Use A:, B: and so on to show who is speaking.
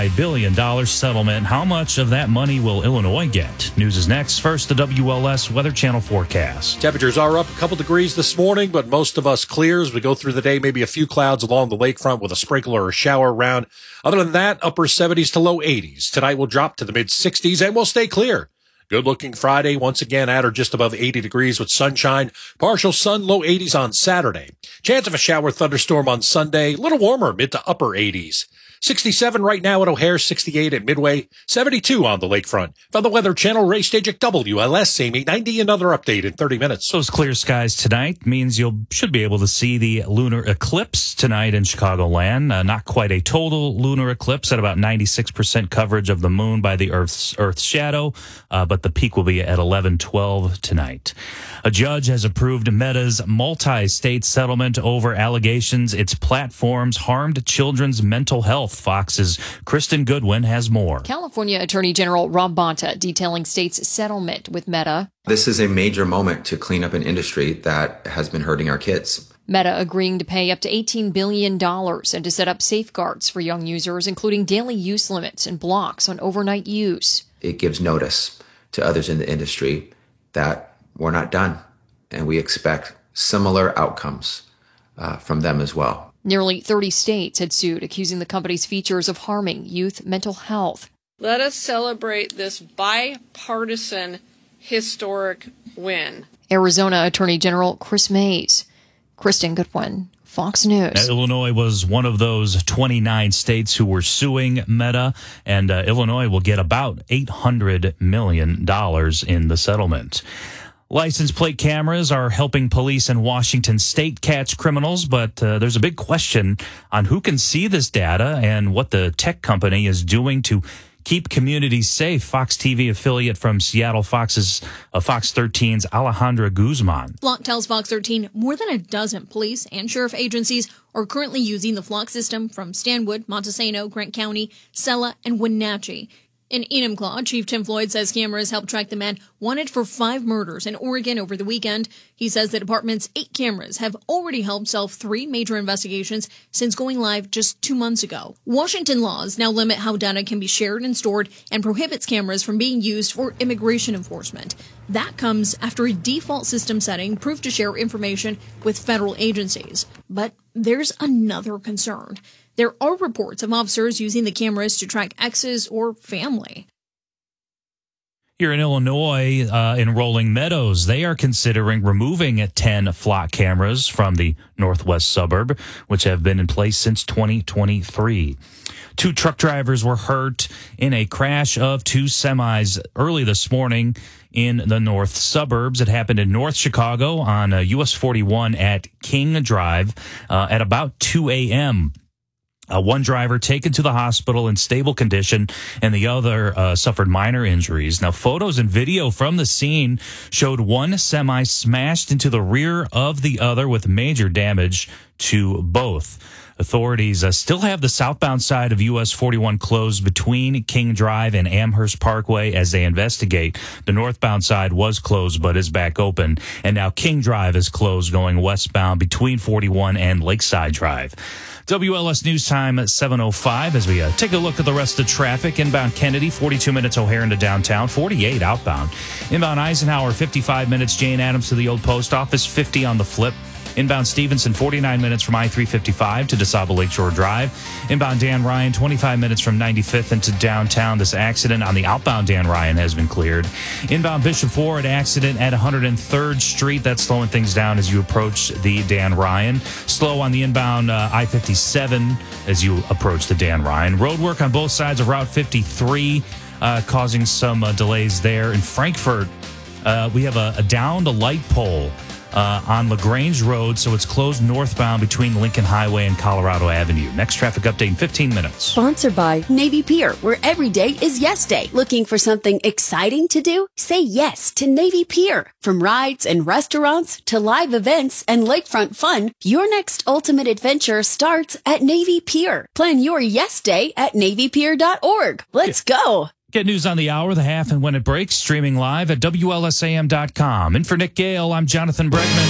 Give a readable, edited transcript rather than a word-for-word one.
A: $1 billion settlement. How much of that money will Illinois get? News is next. First, the WLS Weather Channel forecast.
B: Temperatures are up a couple degrees this morning, but most of us clear as we go through the day. Maybe a few clouds along the lakefront with a sprinkle or a shower around. Other than that, upper 70s to low 80s. Tonight will drop to the mid 60s and will stay clear. Good-looking Friday, once again at or just above 80 degrees with sunshine. Partial sun, low 80s on Saturday. Chance of a shower thunderstorm on Sunday. A little warmer, mid to upper 80s. 67 right now at O'Hare, 68 at Midway, 72 on the lakefront. From the Weather Channel, Ray Stajik, WLS, same 890, another update in 30 minutes.
A: Those clear skies tonight means you should be able to see the lunar eclipse tonight in Chicagoland. Not quite a total lunar eclipse at about 96% coverage of the moon by the Earth's shadow, but the peak will be at 11:12 tonight. A judge has approved Meta's multi-state settlement over allegations its platforms harmed children's mental health. Fox's Kristen Goodwin has more.
C: California Attorney General Rob Bonta detailing state's settlement with Meta.
D: This is a major moment to clean up an industry that has been hurting our kids.
C: Meta agreeing to pay up to $18 billion and to set up safeguards for young users, including daily use limits and blocks on overnight use.
D: It gives notice to others in the industry that we're not done, and we expect similar outcomes from them as well.
C: Nearly 30 states had sued, accusing the company's features of harming youth mental health.
E: Let us celebrate this bipartisan historic win.
C: Arizona Attorney General Chris Mays. Kristen Goodwin, Fox News.
A: Illinois was one of those 29 states who were suing Meta, and Illinois will get about $800 million in the settlement. License plate cameras are helping police in Washington state catch criminals, but there's a big question on who can see this data and what the tech company is doing to keep communities safe. Fox TV affiliate from Seattle, Fox 13's Alejandra Guzman.
F: Flock tells Fox 13 more than a dozen police and sheriff agencies are currently using the Flock system from Stanwood, Montesano, Grant County, Sella, and Wenatchee. In Enumclaw, Chief Tim Floyd says cameras helped track the man wanted for 5 murders in Oregon over the weekend. He says the department's 8 cameras have already helped solve 3 major investigations since going live just 2 months ago. Washington laws now limit how data can be shared and stored and prohibits cameras from being used for immigration enforcement. That comes after a default system setting proved to share information with federal agencies. But there's another concern. There are reports of officers using the cameras to track exes or family.
A: Here in Illinois, in Rolling Meadows, they are considering removing 10 Flock cameras from the northwest suburb, which have been in place since 2023. 2 truck drivers were hurt in a crash of 2 semis early this morning in the north suburbs. It happened in North Chicago on US 41 at King Drive at about 2 a.m. One driver taken to the hospital in stable condition, and the other suffered minor injuries. Now, photos and video from the scene showed one semi smashed into the rear of the other with major damage to both. Authorities still have the southbound side of US 41 closed between King Drive and Amherst Parkway as they investigate. The northbound side was closed but is back open. And now King Drive is closed going westbound between 41 and Lakeside Drive. WLS News Time at 7:05 as we take a look at the rest of traffic. Inbound Kennedy, 42 minutes O'Hare into downtown, 48 outbound. Inbound Eisenhower, 55 minutes Jane Addams to the old post office, 50 on the flip. Inbound Stevenson, 49 minutes from I-355 to DeSable Lakeshore Drive. Inbound Dan Ryan, 25 minutes from 95th into downtown. This accident on the outbound Dan Ryan has been cleared. Inbound Bishop Ford, accident at 103rd Street. That's slowing things down as you approach the Dan Ryan. Slow on the inbound I-57 as you approach the Dan Ryan. Road work on both sides of Route 53 causing some delays there. In Frankfort, we have a downed light pole on LaGrange Road, so it's closed northbound between Lincoln Highway and Colorado Avenue. Next traffic update in 15 minutes.
G: Sponsored by Navy Pier, where every day is yes day. Looking for something exciting to do? Say yes to Navy Pier. From rides and restaurants to live events and lakefront fun, your next ultimate adventure starts at Navy Pier. Plan your yes day at NavyPier.org. Let's go.
A: Get news on the hour, the half, and when it breaks, streaming live at WLSAM.com. And for Nick Gale, I'm Jonathan Bregman.